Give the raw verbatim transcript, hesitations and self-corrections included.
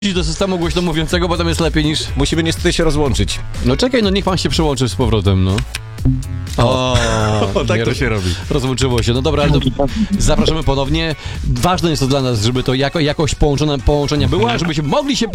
do systemu głośno mówiącego, bo tam jest lepiej niż... Musimy niestety się rozłączyć. No czekaj, no niech pan się przyłączy z powrotem, no. O, O, tak nie to roz- się robi. Rozłączyło się. No dobra, ale to zapraszamy ponownie. Ważne jest to dla nas, żeby to jako, jakość połączona, połączenia była, żebyśmy mogli się